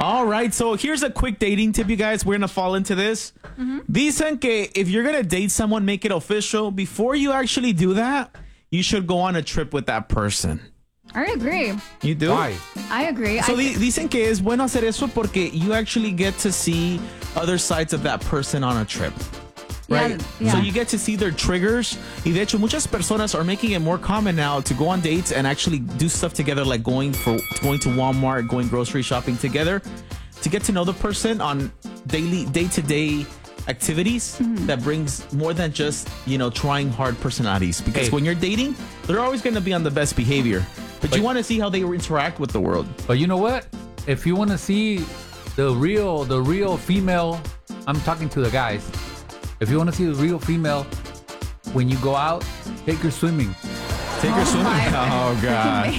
All right, so here's a quick dating tip, you guys. We're going to fall into this. Dicen que if you're going to date someone, make it official. Before you actually do that, you should go on a trip with that person. I agree. You do? Why? I agree. So dicen que es bueno hacer eso porque you actually get to see other sides of that person on a trip. Right? Yeah. So you get to see their triggers. Y de hecho, muchas personas are making it more common now to go on dates and actually do stuff together, like going to Walmart, going grocery shopping together, to get to know the person on day-to-day activities that brings more than just, trying hard personalities. Because when you're dating, they're always going to be on the best behavior. But you want to see how they interact with the world. But you know what? If you want to see the real female, I'm talking to the guys. If you want to see the real female, when you go out, take her swimming. Take her swimming. Oh, God.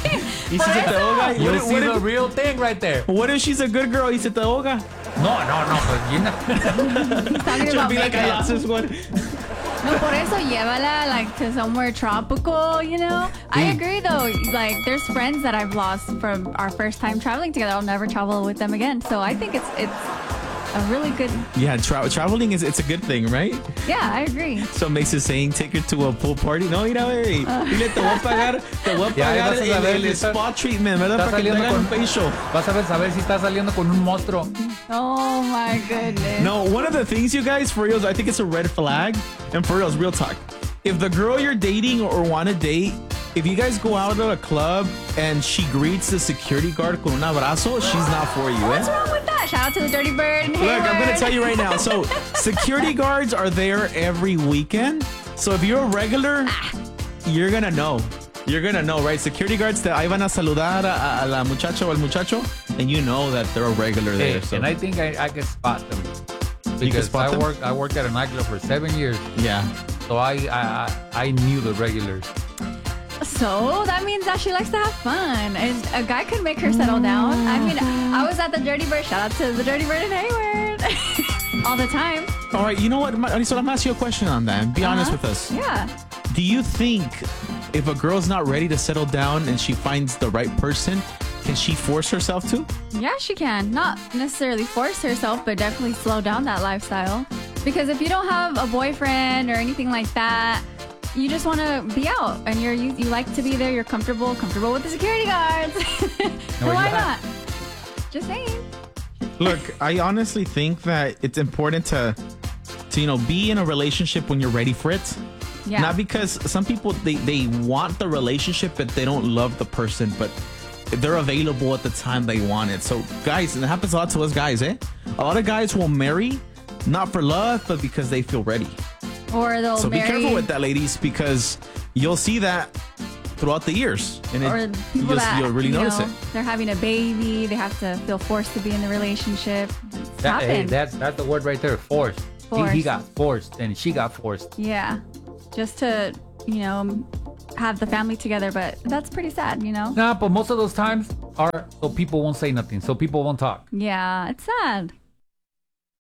You'll see the real thing right there. What if she's a good girl? Y se te ahoga? No, but you're not. He's talking She'll about be like, I makeup. lost this one. No, por eso llévala like to somewhere tropical, I agree though. Like there's friends that I've lost from our first time traveling together. I'll never travel with them again. So I think it's a really good. Yeah, traveling it's a good thing, right? Yeah, I agree. So Mace is saying, take her to a pool party. No, mira, güey. Dile, te voy a pagar el spa treatment, ¿verdad? Para que te hagan un facial. Vas a saber si estás saliendo con un monstruo. Oh my goodness. No, one of the things, you guys, for reals, I think it's a red flag. And for reals, real talk. If the girl you're dating or want to date, if you guys go out to a club and she greets the security guard con un abrazo, she's not for you. What's wrong with that? Shout out to the Dirty Bird and Look, I'm going to Hayward. tell you right now. So, security guards are there every weekend. So, if you're a regular, you're going to know. You're going to know, right? Security guards, ahí van a saludar a la muchacha o al muchacho, and you know that they're a regular there. Hey, So. and I think I can spot them. You can Because spot them? I worked at a nightclub for 7 years. Yeah. So I knew the regulars. So that means that she likes to have fun. And a guy could make her settle down. I mean, I was at the Dirty Bird. Shout out to the Dirty Bird and Hayward. All the time. All right, you know what? So I'm going to ask you a question on that. And be honest with us. Yeah. Do you think if a girl's not ready to settle down and she finds the right person, can she force herself to? Yeah, she can. Not necessarily force herself, but definitely slow down that lifestyle. Because if you don't have a boyfriend or anything like that, you just want to be out and you like to be there. You're comfortable with the security guards. So why not? Just saying. Look, I honestly think that it's important to be in a relationship when you're ready for it. Yeah. Not because some people, they want the relationship, but they don't love the person, but they're available at the time they want it. So guys, and it happens a lot to us guys, A lot of guys will marry, not for love, but because they feel ready. Or they'll So marry. be careful with that, ladies, because you'll see that throughout the years. And Or people you'll really notice it. They're having a baby. They have to feel forced to be in the relationship. It's happened. That's the word right there. Forced. He got forced and she got forced. Yeah. Just to, have the family together. But that's pretty sad, Nah, but most of those times are so people won't say nothing. So people won't talk. Yeah, it's sad.